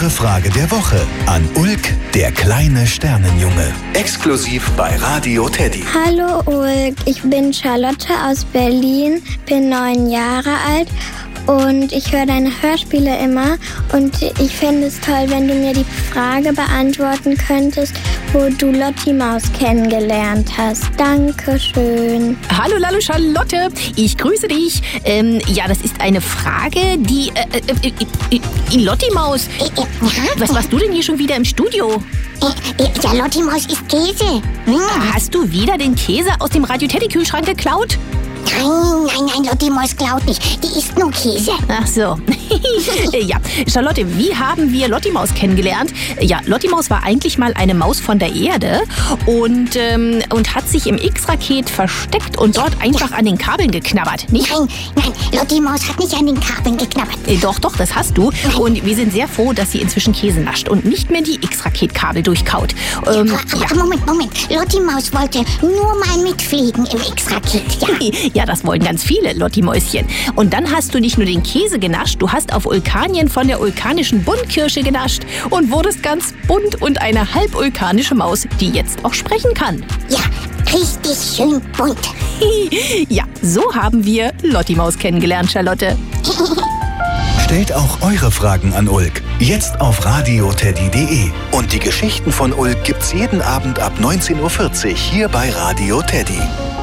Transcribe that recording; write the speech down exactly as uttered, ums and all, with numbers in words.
eure Frage der Woche an Ulk, der kleine Sternenjunge. Exklusiv bei Radio Teddy. Hallo Ulk, ich bin Charlotte aus Berlin, bin neun Jahre alt und ich höre deine Hörspiele immer. Und ich fände es toll, wenn du mir die Frage beantworten könntest, wo du Lotti Maus kennengelernt hast. Dankeschön. Hallo, Lalo Charlotte, ich grüße dich. Ähm, ja, das ist eine Frage, die... Äh, äh, äh, äh, Lotti Maus, was machst du denn hier schon wieder im Studio? Ja, Lotti Maus isst Käse. Hm. Hast du wieder den Käse aus dem Radio Teddy Kühlschrank geklaut? Nein, nein, nein, Lotti Maus klaut nicht. Die isst nur Käse. Ach so. Ja, Charlotte, wie haben wir Lotti Maus kennengelernt? Ja, Lotti Maus war eigentlich mal eine Maus von der Erde und, ähm, und hat sich im X-Raket versteckt und dort einfach an den Kabeln geknabbert, nicht? Nein, nein, Lotti Maus hat nicht an den Kabeln geknabbert. Äh, doch, doch, das hast du. Und wir sind sehr froh, dass sie inzwischen Käse nascht und nicht mehr die X-Raket-Kabel durchkaut. Ähm, aber, aber ja. Moment, Moment. Lotti Maus wollte nur mal mitfliegen im X-Raket, ja. Ja, das wollen ganz viele Lotti-Mäuschen. Und dann hast du nicht nur den Käse genascht, du hast auf Ulkanien von der vulkanischen Buntkirsche genascht und wurdest ganz bunt und eine halbvulkanische Maus, die jetzt auch sprechen kann. Ja, richtig schön bunt. Ja, so haben wir Lotti Maus kennengelernt, Charlotte. Stellt auch eure Fragen an Ulk. Jetzt auf radioteddy punkt de. Und die Geschichten von Ulk gibt's jeden Abend ab neunzehn Uhr vierzig hier bei Radio Teddy.